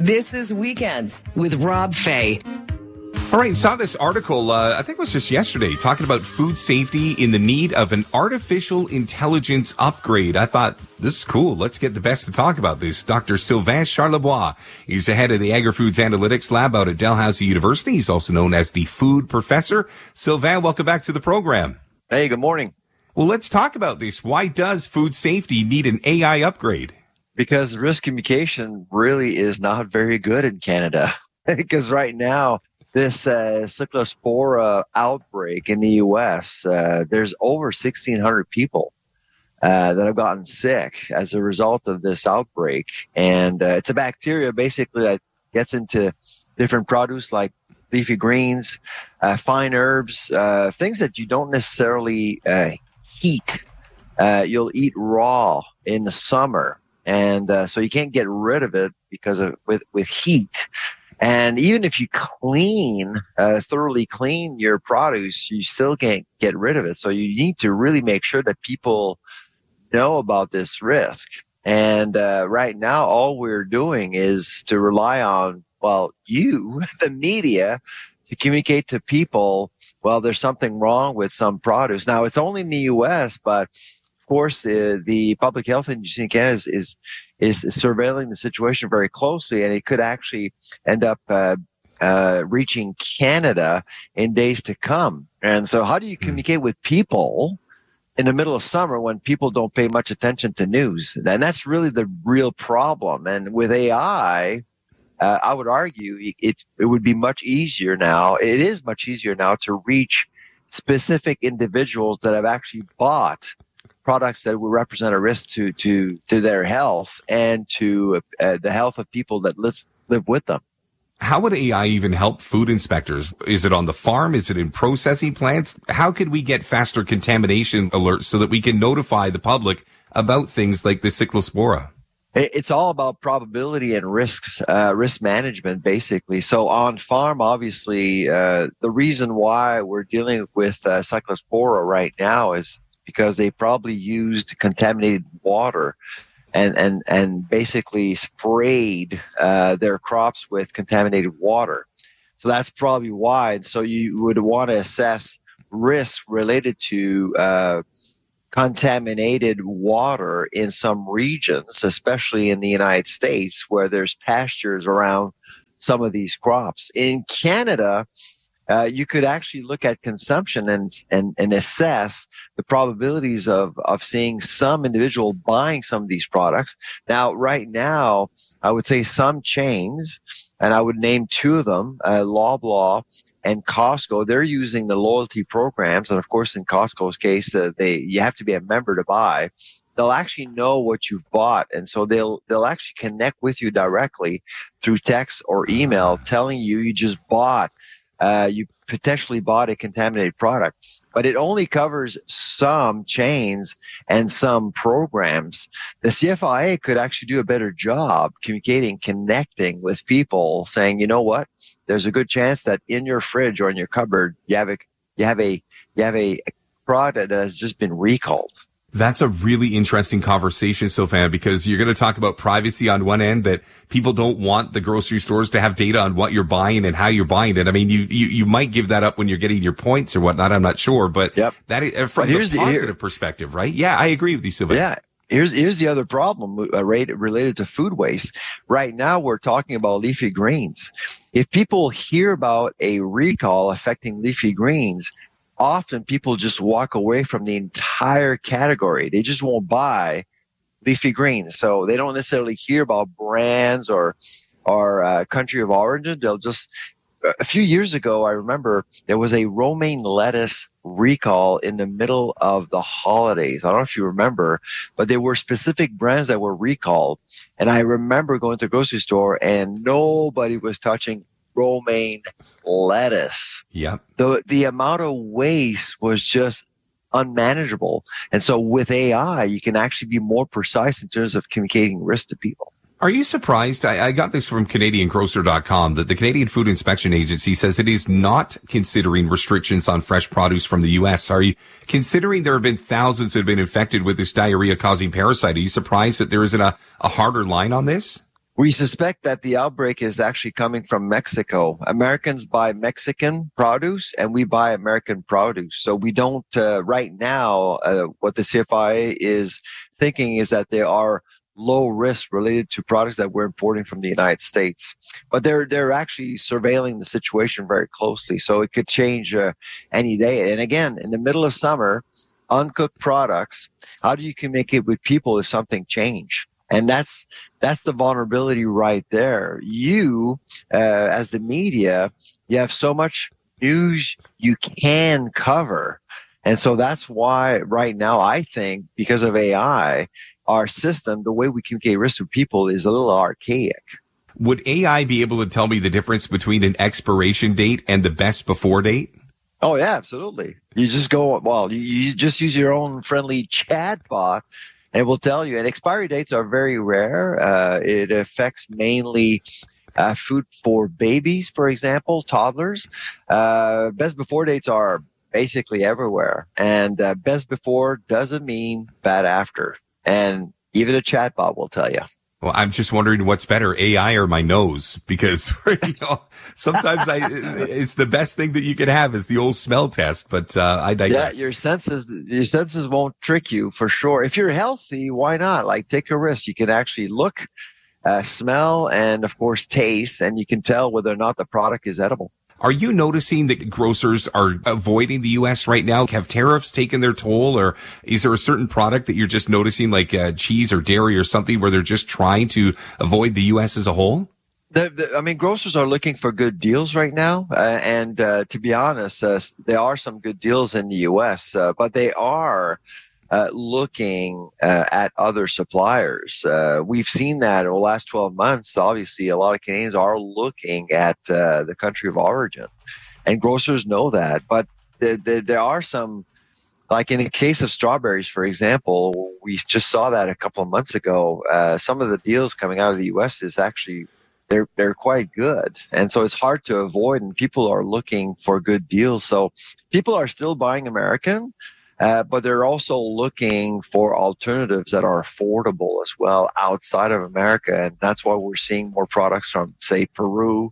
This is Weekends with Rob Fay. All right, saw this article, I think it was just yesterday, talking about food safety in the need of an artificial intelligence upgrade. I thought, this is cool. Let's get the best to talk about this. Dr. Sylvain Charlebois. He's the head of the Agri-Foods Analytics Lab out at Dalhousie University. He's also known as the Food Professor. Sylvain, welcome back to the program. Hey, good morning. Well, let's talk about this. Why does food safety need an AI upgrade? Because risk communication really is not very good in Canada. Because right now, this Cyclospora outbreak in the U.S., there's over 1,600 people that have gotten sick as a result of this outbreak. And it's a bacteria basically that gets into different produce like leafy greens, fine herbs, things that you don't necessarily heat. You'll eat raw in the summer. And so you can't get rid of it because of with heat. And even if you thoroughly clean your produce, you still can't get rid of it. So you need to really make sure that people know about this risk. And right now, all we're doing is to rely on, you, the media, to communicate to people, there's something wrong with some produce. Now, it's only in the U.S., but of course, the Public Health Agency in Canada is surveilling the situation very closely, and it could actually end up reaching Canada in days to come. And so how do you communicate with people in the middle of summer when people don't pay much attention to news? And that's really the real problem. And with AI, I would argue it would be much easier now. It is much easier now to reach specific individuals that have actually bought products that would represent a risk to their health and to the health of people that live with them. How would AI even help food inspectors? Is it on the farm? Is it in processing plants? How could we get faster contamination alerts so that we can notify the public about things like the Cyclospora? It's all about probability and risk management, basically. So on farm, obviously, the reason why we're dealing with Cyclospora right now is because they probably used contaminated water and basically sprayed their crops with contaminated water. So that's probably why. And so you would want to assess risks related to contaminated water in some regions, especially in the United States, where there's pastures around some of these crops. In Canada, you could actually look at consumption and assess the probabilities of seeing some individual buying some of these products. Now, right now, I would say some chains, and I would name two of them, Loblaw and Costco, they're using the loyalty programs. And of course, in Costco's case, you have to be a member to buy. They'll actually know what you've bought. And so they'll actually connect with you directly through text or email telling you just bought you potentially bought a contaminated product, but it only covers some chains and some programs. The CFIA could actually do a better job communicating, connecting with people, saying, you know what, there's a good chance that in your fridge or in your cupboard you have a product that has just been recalled. That's a really interesting conversation, Sylvain, because you're going to talk about privacy on one end, that people don't want the grocery stores to have data on what you're buying and how you're buying it. I mean, you might give that up when you're getting your points or whatnot. I'm not sure, but that is from the positive perspective, right? Yeah, I agree with you, Sylvain. Yeah. Here's the other problem related to food waste. Right now, we're talking about leafy greens. If people hear about a recall affecting leafy greens, often people just walk away from the entire category. They just won't buy leafy greens. So they don't necessarily hear about brands or country of origin. They'll just, a few years ago, I remember there was a romaine lettuce recall in the middle of the holidays. I don't know if you remember, but there were specific brands that were recalled. And I remember going to the grocery store and nobody was touching romaine lettuce. Yeah. The amount of waste was just unmanageable. And so with AI, you can actually be more precise in terms of communicating risk to people. Are you surprised? I got this from CanadianGrocer.com that the Canadian Food Inspection Agency says it is not considering restrictions on fresh produce from the U.S. Are you considering there have been thousands that have been infected with this diarrhea-causing parasite? Are you surprised that there isn't a harder line on this? We suspect that the outbreak is actually coming from Mexico. Americans buy Mexican produce and we buy American produce. So we don't, right now, what the CFIA is thinking is that there are low risk related to products that we're importing from the United States. But they're actually surveilling the situation very closely. So it could change any day. And again, in the middle of summer, uncooked products, how do you communicate with people if something change? And that's the vulnerability right there. You, as the media, you have so much news you can cover. And so that's why right now I think because of AI, our system, the way we communicate risk to people is a little archaic. Would AI be able to tell me the difference between an expiration date and the best before date? Oh, yeah, absolutely. You just go, you just use your own friendly chat bot. And it will tell you, and expiry dates are very rare. It affects mainly food for babies, for example, toddlers. Best before dates are basically everywhere. And best before doesn't mean bad after. And even a chatbot will tell you. Well, I'm just wondering what's better, AI or my nose, because sometimes it's the best thing that you can have is the old smell test. But I digress. Yeah, your senses won't trick you for sure. If you're healthy, why not? Like take a risk. You can actually look, smell, and of course taste, and you can tell whether or not the product is edible. Are you noticing that grocers are avoiding the U.S. right now? Have tariffs taken their toll, or is there a certain product that you're just noticing, like cheese or dairy or something, where they're just trying to avoid the U.S. as a whole? Grocers are looking for good deals right now. And to be honest, there are some good deals in the U.S., but they are looking at other suppliers. We've seen that over the last 12 months. Obviously, a lot of Canadians are looking at the country of origin, and grocers know that. But there are some, like in the case of strawberries, for example, we just saw that a couple of months ago. Some of the deals coming out of the U.S. is actually they're quite good, and so it's hard to avoid. And people are looking for good deals, so people are still buying American. But they're also looking for alternatives that are affordable as well outside of America. And that's why we're seeing more products from, say, Peru,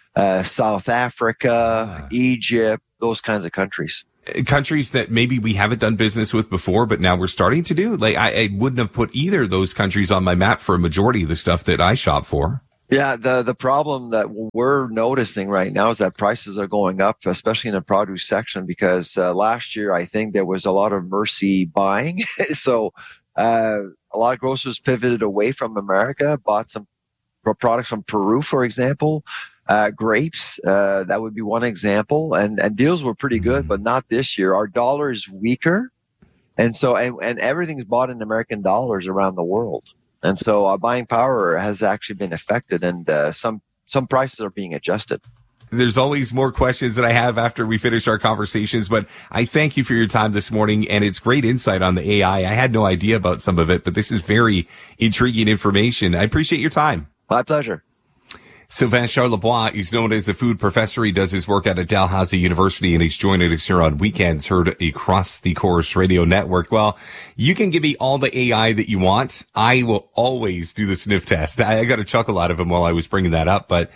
South Africa, Egypt, those kinds of countries. Countries that maybe we haven't done business with before, but now we're starting to do. Like I wouldn't have put either of those countries on my map for a majority of the stuff that I shop for. Yeah, the problem that we're noticing right now is that prices are going up, especially in the produce section, because last year I think there was a lot of mercy buying. So a lot of grocers pivoted away from America, bought some products from Peru, for example, grapes. That would be one example. And deals were pretty good, but not this year. Our dollar is weaker. And so and everything's bought in American dollars around the world. And so our buying power has actually been affected, and some prices are being adjusted. There's always more questions that I have after we finish our conversations, but I thank you for your time this morning, and it's great insight on the AI. I had no idea about some of it, but this is very intriguing information. I appreciate your time. My pleasure. Sylvain Charlebois is known as the food professor. He does his work at Dalhousie University, and he's joining us here on Weekends, heard across the Corus Radio Network. Well, you can give me all the AI that you want. I will always do the sniff test. I got a chuckle out of him while I was bringing that up, but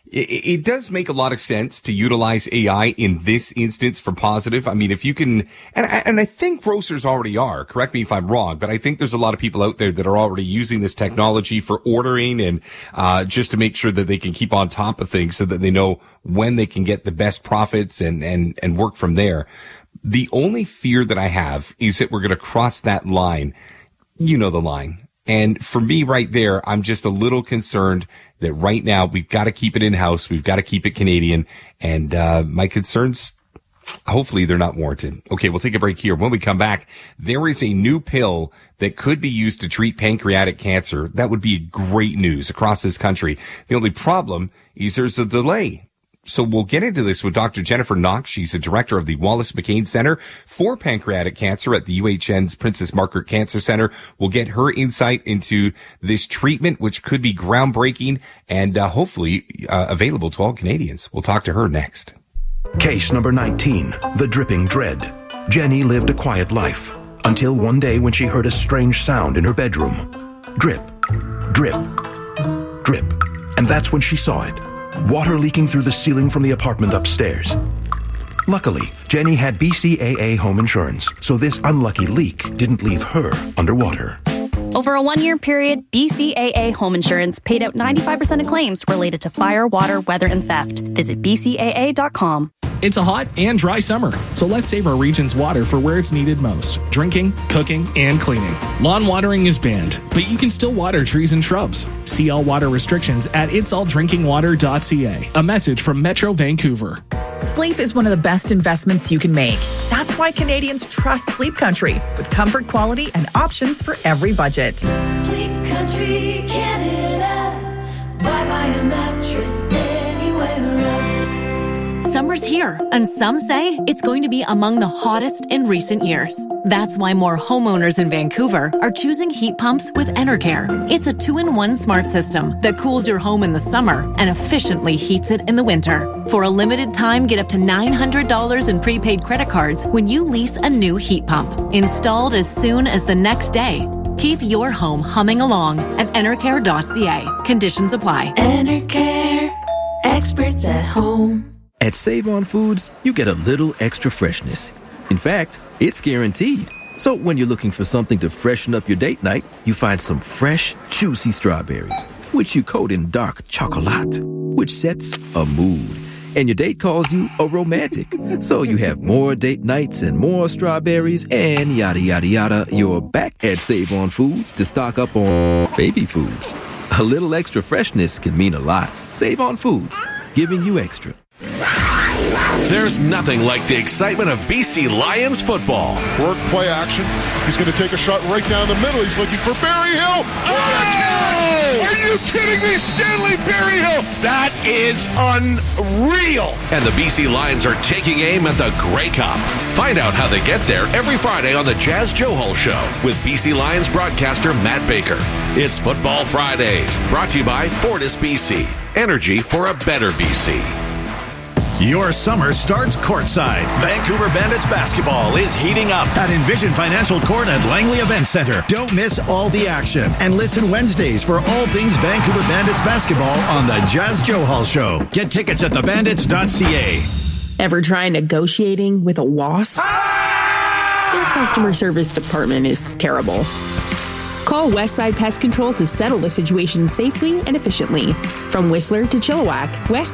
it does make a lot of sense to utilize AI in this instance for positive. I mean, if you can, and I think grocers already are, correct me if I'm wrong, but I think there's a lot of people out there that are already using this technology for ordering and, just to make sure that they can keep on top of things so that they know when they can get the best profits and work from there. The only fear that I have is that we're going to cross that line. You know the line. And for me right there, I'm just a little concerned that right now we've got to keep it in-house. We've got to keep it Canadian. And my concerns, hopefully they're not warranted. Okay, we'll take a break here. When we come back, there is a new pill that could be used to treat pancreatic cancer. That would be great news across this country. The only problem is there's a delay. So we'll get into this with Dr. Jennifer Knox. She's the director of the Wallace McCain Center for Pancreatic Cancer at the UHN's Princess Margaret Cancer Center. We'll get her insight into this treatment, which could be groundbreaking and hopefully available to all Canadians. We'll talk to her next. Case number 19, the dripping dread. Jenny lived a quiet life until one day when she heard a strange sound in her bedroom. Drip, drip. drip. And that's when she saw it. Water leaking through the ceiling from the apartment upstairs. Luckily, Jenny had BCAA home insurance, so this unlucky leak didn't leave her underwater. Over a 1-year period, BCAA Home Insurance paid out 95% of claims related to fire, water, weather, and theft. Visit BCAA.com. It's a hot and dry summer, so let's save our region's water for where it's needed most. Drinking, cooking, and cleaning. Lawn watering is banned, but you can still water trees and shrubs. See all water restrictions at itsalldrinkingwater.ca. A message from Metro Vancouver. Sleep is one of the best investments you can make. That's why Canadians trust Sleep Country, with comfort, quality, and options for every budget. Sleep Country, Canada. Buy a mattress anywhere else. Summer's here, and some say it's going to be among the hottest in recent years. That's why more homeowners in Vancouver are choosing heat pumps with Enercare. It's a 2-in-1 smart system that cools your home in the summer and efficiently heats it in the winter. For a limited time, get up to $900 in prepaid credit cards when you lease a new heat pump. Installed as soon as the next day. Keep your home humming along at Enercare.ca. Conditions apply. Enercare. Experts at home. At Save On Foods, you get a little extra freshness. In fact, it's guaranteed. So when you're looking for something to freshen up your date night, you find some fresh, juicy strawberries, which you coat in dark chocolate, which sets a mood. And your date calls you a romantic. So you have more date nights and more strawberries and yada, yada, yada. You're back at Save On Foods to stock up on baby food. A little extra freshness can mean a lot. Save On Foods, giving you extra. There's nothing like the excitement of BC Lions football. Work play action. He's going to take a shot right down the middle. He's looking for Barry Hill. Oh! Are you kidding me? Stanley Berryhill. That is unreal. And the BC Lions are taking aim at the Grey Cup. Find out how they get there every Friday on the Jazz Johal Show with BC Lions broadcaster Matt Baker. It's Football Fridays, brought to you by Fortis BC. Energy for a better BC. Your summer starts courtside. Vancouver Bandits basketball is heating up at Envision Financial Court at Langley Event Center. Don't miss all the action and listen Wednesdays for all things Vancouver Bandits basketball on the Jazz Johal Show. Get tickets at thebandits.ca. Ever try negotiating with a wasp? Their customer service department is terrible. Call Westside Pest Control to settle the situation safely and efficiently. From Whistler to Chilliwack, West